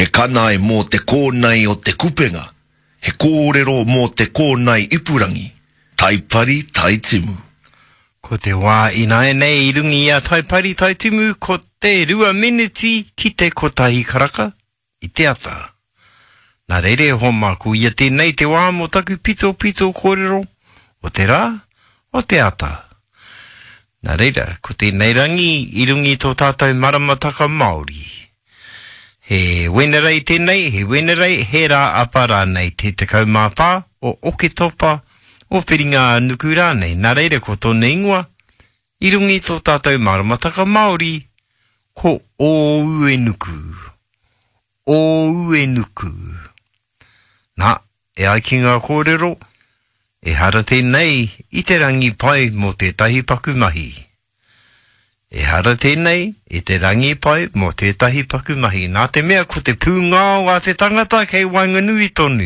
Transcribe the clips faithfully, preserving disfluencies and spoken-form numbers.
He kanai mō te kōnei o te kupenga. He kōrero mō te kōnei ipurangi. Taipari taitimu. Ko te wā ina e nei i rungi a taipari taitimu ko te rua miniti ki te kotahi karaka i te ata. Nā reire ho māku ia tēnei te wā mō taku pito pito kōrero o te rā o te ata. Nā reira, ko tēnei rangi i rungi tō tātou maramataka Māori. He wenerei tēnei, he wenerei, he rā apara nei te te kaumāpā o oke topa o whiringa nuku rānei. Nā reira ko tōne ingoa, i rungi tō tātou maramataka Māori, ko o ue nuku. O ue nuku. Nā, e ai ki ngā kōrero, e hara tēnei i te rangi pai mō te tahi pakumahi. E hara tēnei i te rangi pai mō te tahi pakumahi. Nā te mea ko te pūngao a te tangata kei wainganui tonu.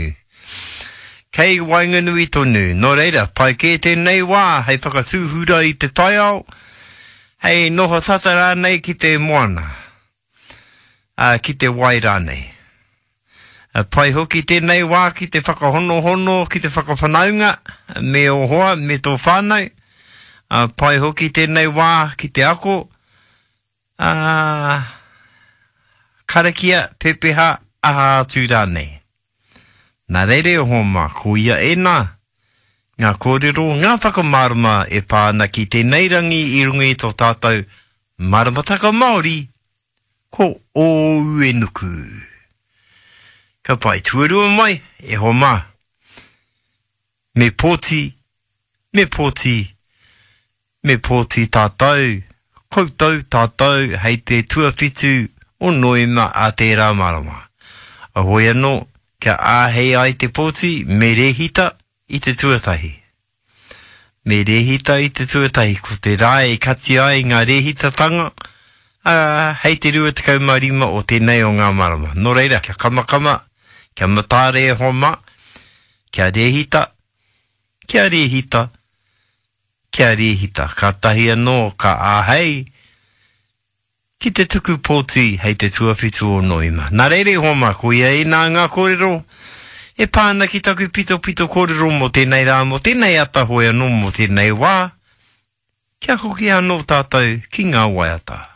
Kei wainganui tonu. Nō reira, pai ke tēnei wā, hei whakasūhura i te taiao, hei noho tata rānei ki te moana, uh, ki te wai rānei. Uh, pai hoki tēnei wā ki te whakahono hono, ki te whakawhanaunga, me o hoa, me tō whānau. Uh, pai hoki tēnei wā ki te ako, uh, karakia pepeha aha atu rānei. Nā reire o homa, ko ia e nā, ngā kōrero, ngā whakamārama e pāna ki tēnei rangi i rungi tō tātou maramataka Māori, ko o ue nuku. Ka pai tuarua mai, e homa. Me pōti, me pōti, me pōti tātou, koutou tātou, hei te tuawhitu o noema a te rā marama. Ahoi anō, ka āhei ai te pōti, me rehita i te tuatahi. Me rehita i te tuatahi, ko te rā e kati ai ngā rehita tanga, uh, hei te rua te kaumarima o tēnei o ngā marama. Nō reira, kia kamakama, kia matāre e homa, kia rehita, kia rehita, kia rehita. Ka tahi anō, ka āhei, ki te tuku pōti hei te tuawhitu o noima. Nā reire homa, ko ia e nā ngā kōrero, e pāna ki taku pito pito kōrero mo tēnei rā, mo tēnei ata hoi anō mo tēnei wā, kia hoki anō tātou ki ngā waiata.